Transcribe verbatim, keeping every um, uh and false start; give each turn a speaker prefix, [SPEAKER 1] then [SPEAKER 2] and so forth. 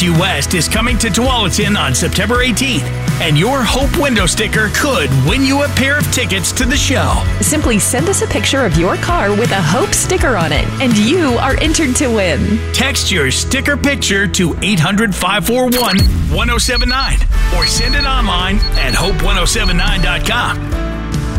[SPEAKER 1] Due West is coming to Tualatin on September eighteenth, and your Hope window sticker could win you a pair of tickets to the show.
[SPEAKER 2] Simply send us a picture of your car with a Hope sticker on it, and you are entered to win.
[SPEAKER 1] Text your sticker picture to eight hundred, five four one, one oh seven nine or send it online at hope ten seventy-nine dot com.